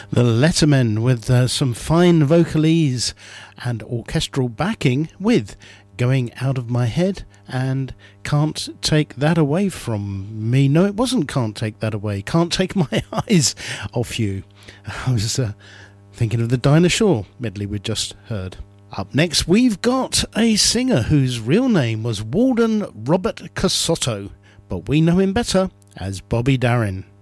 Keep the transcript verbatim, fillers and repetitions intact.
The Lettermen with uh, some fine vocalese and orchestral backing with Going Out of My Head and Can't Take That Away From Me. No, it wasn't Can't Take That Away. Can't Take My Eyes Off You. I was uh, thinking of the Dinah Shore medley we just heard. Up next, we've got a singer whose real name was Walden Robert Casotto, but we know him better as Bobby Darin.